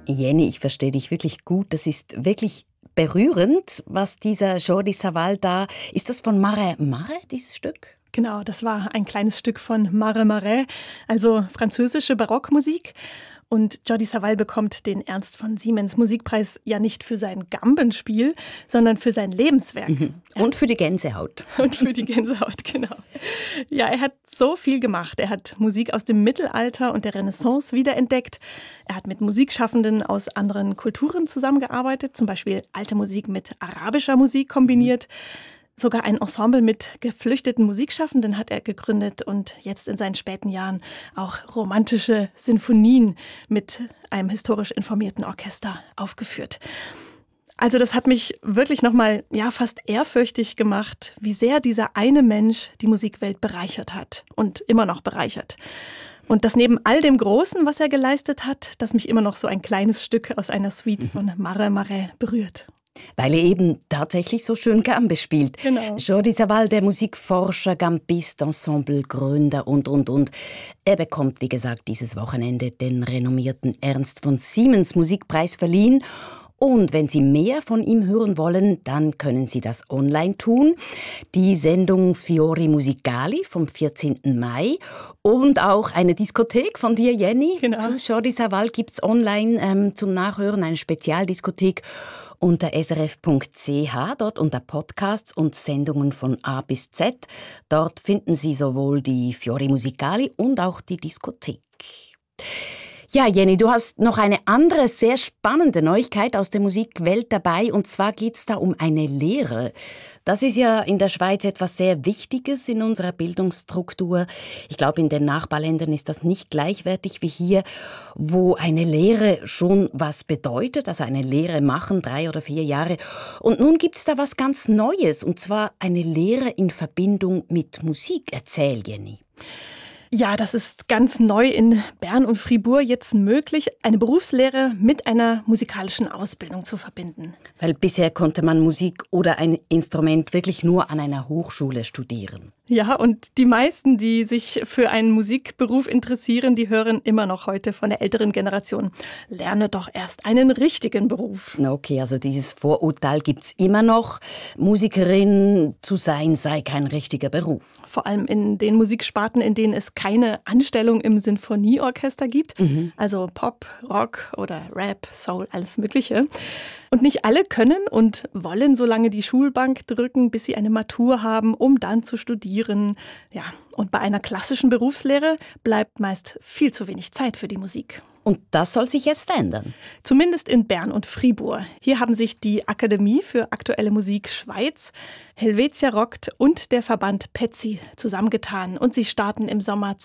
Jenny, ich verstehe dich wirklich gut. Das ist wirklich berührend, was dieser Jordi Savall da... Ist das von Marais Marais, dieses Stück? Genau, das war ein kleines Stück von Marais Marais, also französische Barockmusik. Und Jordi Savall bekommt den Ernst von Siemens Musikpreis ja nicht für sein Gambenspiel, sondern für sein Lebenswerk. Und für die Gänsehaut. Und für die Gänsehaut, genau. Ja, er hat so viel gemacht. Er hat Musik aus dem Mittelalter und der Renaissance wiederentdeckt. Er hat mit Musikschaffenden aus anderen Kulturen zusammengearbeitet, zum Beispiel alte Musik mit arabischer Musik kombiniert. Sogar ein Ensemble mit geflüchteten Musikschaffenden hat er gegründet und jetzt in seinen späten Jahren auch romantische Sinfonien mit einem historisch informierten Orchester aufgeführt. Also das hat mich wirklich nochmal fast ehrfürchtig gemacht, wie sehr dieser eine Mensch die Musikwelt bereichert hat und immer noch bereichert. Und das neben all dem Großen, was er geleistet hat, das mich immer noch so ein kleines Stück aus einer Suite von Marais Marais berührt. Weil er eben tatsächlich so schön Gambe spielt. Genau. Jordi Savall, der Musikforscher, Gambist, Ensemblegründer und. Er bekommt, wie gesagt, dieses Wochenende den renommierten Ernst von Siemens Musikpreis verliehen. Und wenn Sie mehr von ihm hören wollen, dann können Sie das online tun. Die Sendung Fiori Musicali vom 14. Mai und auch eine Diskothek von dir, Jenny. Genau. Zu Jordi Savall gibt es online zum Nachhören eine Spezialdiskothek unter srf.ch, dort unter Podcasts und Sendungen von A bis Z. Dort finden Sie sowohl die Fiori Musicali und auch die Diskothek. Ja, Jenny, du hast noch eine andere sehr spannende Neuigkeit aus der Musikwelt dabei. Und zwar geht es da um eine Lehre. Das ist ja in der Schweiz etwas sehr Wichtiges in unserer Bildungsstruktur. Ich glaube, in den Nachbarländern ist das nicht gleichwertig wie hier, wo eine Lehre schon was bedeutet. Also eine Lehre machen 3 oder 4 Jahre. Und nun gibt es da was ganz Neues. Und zwar eine Lehre in Verbindung mit Musik. Erzähl, Jenny. Ja, das ist ganz neu in Bern und Fribourg jetzt möglich, eine Berufslehre mit einer musikalischen Ausbildung zu verbinden. Weil bisher konnte man Musik oder ein Instrument wirklich nur an einer Hochschule studieren. Ja, und die meisten, die sich für einen Musikberuf interessieren, die hören immer noch heute von der älteren Generation: Lerne doch erst einen richtigen Beruf. Okay, also dieses Vorurteil gibt's immer noch. Musikerin zu sein sei kein richtiger Beruf. Vor allem in den Musiksparten, in denen es keine Anstellung im Sinfonieorchester gibt. Also Pop, Rock oder Rap, Soul, alles Mögliche. Und nicht alle können und wollen so lange die Schulbank drücken, bis sie eine Matur haben, um dann zu studieren. Ja, und bei einer klassischen Berufslehre bleibt meist viel zu wenig Zeit für die Musik. Und das soll sich jetzt ändern? Zumindest in Bern und Fribourg. Hier haben sich die Akademie für aktuelle Musik Schweiz, Helvetia Rockt und der Verband PETSI zusammengetan. Und sie starten im Sommer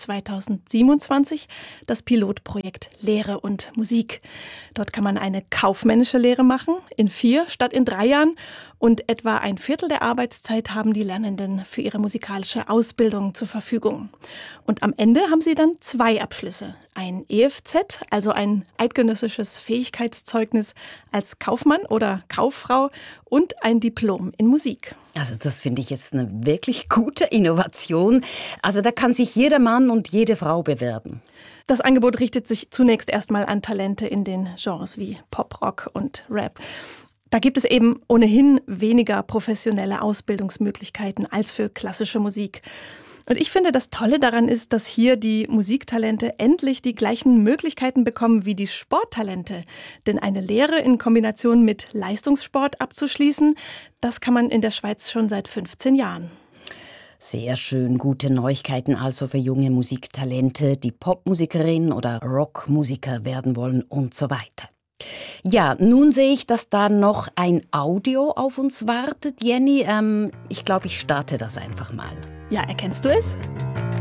2027 das Pilotprojekt Lehre und Musik. Dort kann man eine kaufmännische Lehre machen, in 4 statt in 3 Jahren. Und etwa ein Viertel der Arbeitszeit haben die Lernenden für ihre musikalische Ausbildung zur Verfügung. Und am Ende haben sie dann 2 Abschlüsse. Ein EFZ, also ein eidgenössisches Fähigkeitszeugnis als Kaufmann oder Kauffrau, und ein Diplom in Musik. Also das finde ich jetzt eine wirklich gute Innovation. Also da kann sich jeder Mann und jede Frau bewerben. Das Angebot richtet sich zunächst erstmal an Talente in den Genres wie Pop, Rock und Rap. Da gibt es eben ohnehin weniger professionelle Ausbildungsmöglichkeiten als für klassische Musik. Und ich finde, das Tolle daran ist, dass hier die Musiktalente endlich die gleichen Möglichkeiten bekommen wie die Sporttalente. Denn eine Lehre in Kombination mit Leistungssport abzuschließen, das kann man in der Schweiz schon seit 15 Jahren. Sehr schön, gute Neuigkeiten also für junge Musiktalente, die Popmusikerin oder Rockmusiker werden wollen und so weiter. Ja, nun sehe ich, dass da noch ein Audio auf uns wartet. Jenny, ich glaube, ich starte das einfach mal. Ja, erkennst du es?